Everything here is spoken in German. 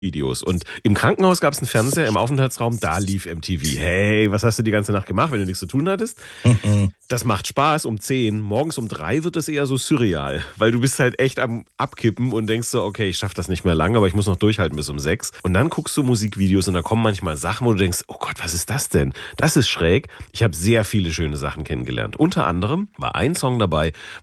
Videos. Und im Krankenhaus gab es einen Fernseher im Aufenthaltsraum, da lief MTV. Hey, was hast du die ganze Nacht gemacht, wenn du nichts zu tun hattest? Das macht Spaß um 10. Morgens um 3 wird es eher so surreal, weil du bist halt echt am Abkippen und denkst so, okay, ich schaffe das nicht mehr lange, aber ich muss noch durchhalten bis um 6. Und dann guckst du Musikvideos und da kommen manchmal Sachen, wo du denkst, oh Gott, was ist das denn? Das ist schräg. Ich habe sehr viele schöne Sachen kennengelernt. Unter anderem war ein Song dabei,